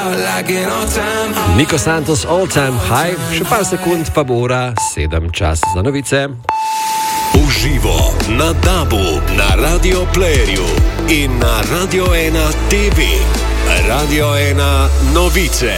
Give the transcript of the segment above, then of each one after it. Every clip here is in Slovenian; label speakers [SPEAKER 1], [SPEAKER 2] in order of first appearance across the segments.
[SPEAKER 1] Nico Santos, All Time High, še par sekund pa bo ura 7, čas za novice.
[SPEAKER 2] Uživo na DAB-u, na Radio Playerju in na Radio 1 TV. Radio 1 novice.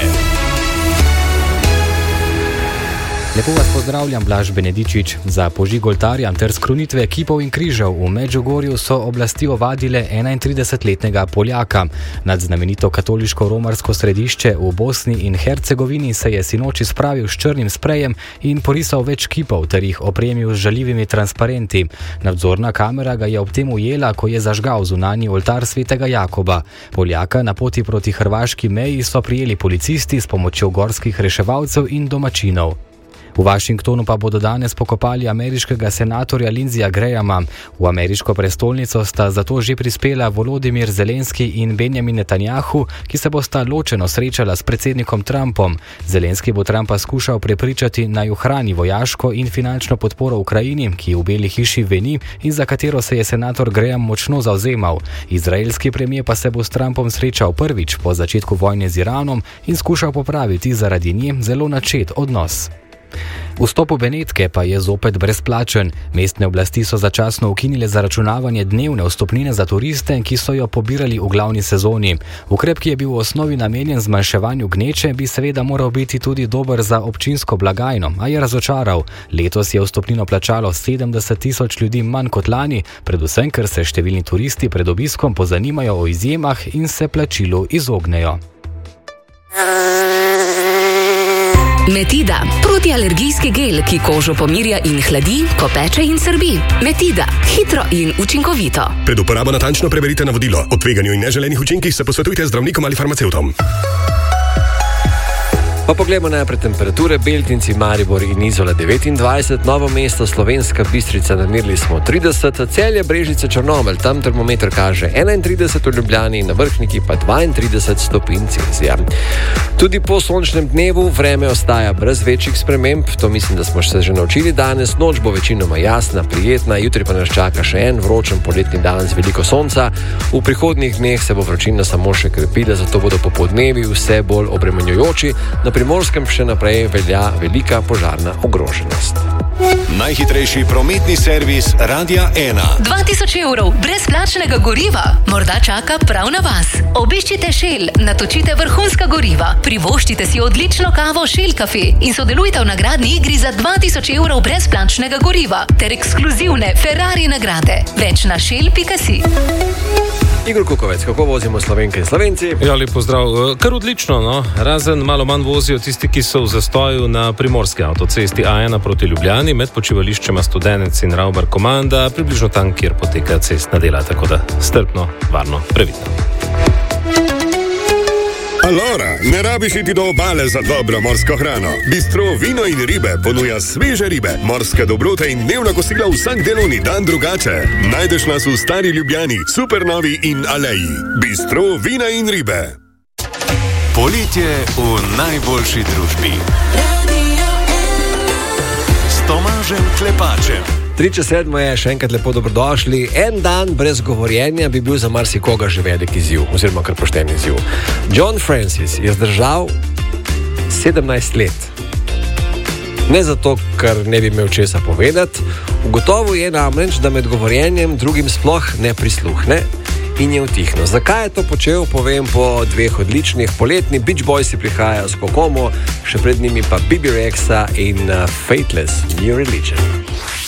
[SPEAKER 3] Lepo vas pozdravljam, Blaž Benedičič. Za požig oltarja ter skrunitve kipov in križev v Medžugorju so oblasti ovadile 31-letnega Poljaka. Nad znamenito katoliško-romarsko središče v Bosni in Hercegovini se je sinoči spravil s črnim sprejem in porisal več kipov ter jih opremil z žaljivimi transparenti. Nadzorna kamera ga je ob tem ujela, ko je zažgal zunanji oltar svetega Jakoba. Poljaka na poti proti hrvaški meji so prijeli policisti s pomočjo gorskih reševalcev in domačinov. V Washingtonu pa bodo danes pokopali ameriškega senatorja Lindseyja Grahama. V ameriško prestolnico sta zato že prispela Volodymyr Zelenski in Benjamin Netanjahu, ki se bosta ločeno srečala s predsednikom Trumpom. Zelenski bo Trumpa skušal prepričati, naj ohrani vojaško in finančno podporo Ukrajini, ki v Beli hiši veni in za katero se je senator Graham močno zavzemal. Izraelski premier pa se bo s Trumpom srečal prvič po začetku vojne z Iranom in skušal popraviti zaradi nje zelo načet odnos. Vstop v Benetke pa je zopet brezplačen. Mestne oblasti so začasno ukinile zaračunavanje dnevne vstopnine za turiste, ki so jo pobirali v glavni sezoni. Ukrep, ki je bil v osnovi namenjen zmanjševanju gneče, bi seveda moral biti tudi dober za občinsko blagajno, a je razočaral. Letos je vstopnino plačalo 70.000 ljudi manj kot lani, predvsem ker se številni turisti pred obiskom pozanimajo o izjemah in se plačilu izognejo.
[SPEAKER 4] Metida, protialergijski gel, ki kožo pomirja in hladi, ko peče in srbi. Metida, hitro in učinkovito.
[SPEAKER 2] Pred uporabo natančno preverite navodilo. O tveganju in neželenih učinkih se posvetujte z zdravnikom ali farmacevtom.
[SPEAKER 1] Pa poglejmo najprej temperature. Beltinci, Maribor in Izola 29, Novo mesto, Slovenska Bistrica, namerili smo 30, Celje, Brežice, Črnomelj, tam termometer kaže 31 v Ljubljani, na Vrhniki pa 32 stopinj Celzija. Tudi po sončnem dnevu vreme ostaja brez večjih sprememb, to mislim, da smo se že naučili danes. Noč bo večinoma jasna, prijetna, jutri pa nas čaka še en vročen poletni dan z veliko sonca. V prihodnjih dneh se bo vročina samo še krepila, zato bodo popodnevi vse bolj obremenjujoči. Na Primorskem še naprej velja velika požarna ogroženost.
[SPEAKER 2] Najhitrejši prometni servis Radia 1.
[SPEAKER 4] 2000 evrov brezplačnega goriva morda čaka prav na vas. Obiščite Shell, natočite vrhunska goriva, privoščite si odlično kavo Shell Cafe in sodelujte v nagradni igri za 2000 evrov brezplačnega goriva ter ekskluzivne Ferrari nagrade. Več na shell.si.
[SPEAKER 1] Igor Kukovec, kako vozimo Slovenke in Slovenci?
[SPEAKER 5] Ja, lep pozdrav. Kar odlično, no. Razen malo manj vozijo tisti, ki so v zastoju na primorski avtocesti A1 proti Ljubljani med počivališčema Studenec in Ravbar Komanda, približno tam, kjer poteka cestna dela, tako da strpno, varno, previdno.
[SPEAKER 2] Alora, ne rabiš iti do obale za dobro morsko hrano. Bistro Vino in ribe ponuja sveže ribe, morske dobrote in dnevna kosila vsak delovni dan drugače. Najdeš nas v Stari Ljubljani, Supernovi in Aleji. Bistro Vina in ribe. Poletje v najboljši družbi. S Tomažem Klepačem.
[SPEAKER 1] 3:07 je, še enkrat lepo dobrodošli. En dan brez govorjenja bi bil za marsikoga že velik izziv, oziroma kar pošten izziv. John Francis je zdržal 17 let. Ne zato, ker ne bi imel česa povedati, ugotovil je namreč, da med govorjenjem drugim sploh ne prisluhne in je utihnil. Zakaj je to počel, povem po dveh odličnih. Poletni Beach Boysi prihajajo s Kokomo, še pred njimi pa Bibi Rexa in Fateless New Religion.